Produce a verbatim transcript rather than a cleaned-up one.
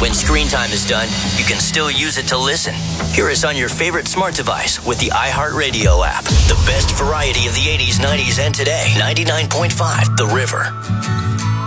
When screen time is done, you can still use it to listen. Hear us on your favorite smart device with the iHeartRadio app. The best variety of the eighties, nineties, and today. ninety-nine point five The River.